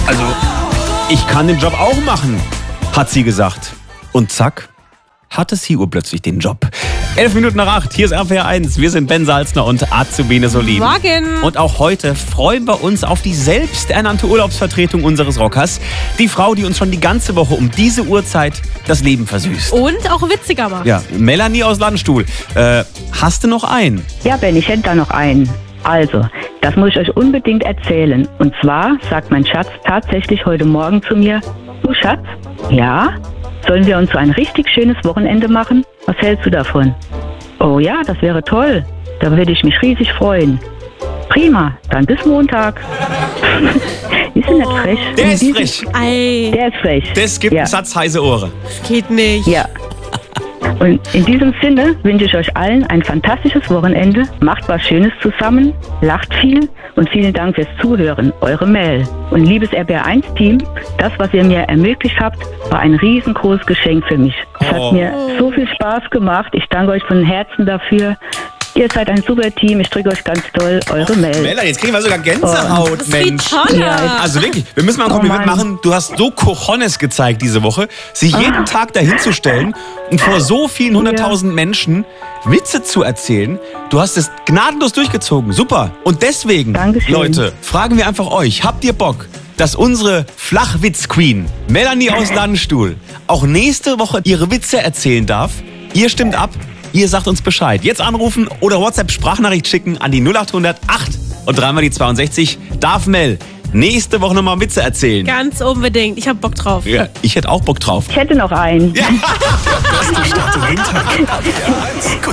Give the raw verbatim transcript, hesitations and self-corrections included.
Also, ich kann den Job auch machen, hat sie gesagt. Und zack, hatte sie urplötzlich den Job. Elf Minuten nach acht, hier ist R P R eins. Wir sind Ben Salzner und Azubine Solin. Morgen. Und auch heute freuen wir uns auf die selbsternannte Urlaubsvertretung unseres Rockers. Die Frau, die uns schon die ganze Woche um diese Uhrzeit das Leben versüßt. Und auch witziger macht. Ja, Melanie aus Landstuhl. Äh, hast du noch einen? Ja, Ben, ich hätte da noch einen. Also, das muss ich euch unbedingt erzählen. Und zwar sagt mein Schatz tatsächlich heute Morgen zu mir: Du Schatz, ja, sollen wir uns so ein richtig schönes Wochenende machen? Was hältst du davon? Oh ja, das wäre toll. Da würde ich mich riesig freuen. Prima, dann bis Montag. Ist er nicht frech? Der ist Diese- frech. Ei, Der ist frech. Das gibt ja. einen Satz heiße Ohren. geht nicht. Ja. Und in diesem Sinne wünsche ich euch allen ein fantastisches Wochenende. Macht was Schönes zusammen, lacht viel und vielen Dank fürs Zuhören. Eure Mel. Und liebes R P R eins Team, das, was ihr mir ermöglicht habt, war ein riesengroßes Geschenk für mich. Es Oh. hat mir so viel Spaß gemacht. Ich danke euch von Herzen dafür. Ihr seid ein super Team. Ich drücke euch ganz toll. Eure Mel. Melanie, jetzt kriegen wir sogar Gänsehaut, Das Mensch. sieht toll Ja, aus. Also wirklich, wir müssen mal ein Kompliment Oh Mann. machen. Du hast so Cojones gezeigt diese Woche, sich jeden Tag dahin zu stellen und vor so vielen hunderttausend Menschen Witze zu erzählen. Du hast es gnadenlos durchgezogen. Super. Und deswegen, Dankeschön. Leute, fragen wir einfach euch, habt ihr Bock, dass unsere Flachwitz-Queen Melanie aus Landstuhl auch nächste Woche ihre Witze erzählen darf? Ihr stimmt ab. Ihr sagt uns Bescheid. Jetzt anrufen oder WhatsApp-Sprachnachricht schicken an die null acht hundert acht und dreimal die zweiundsechzig. Darf Mel nächste Woche nochmal Witze erzählen? Ganz unbedingt. Ich hab Bock drauf. Ja, ich hätte auch Bock drauf. Ich hätte noch einen. Beste Start in den Tag. R P R eins. Gut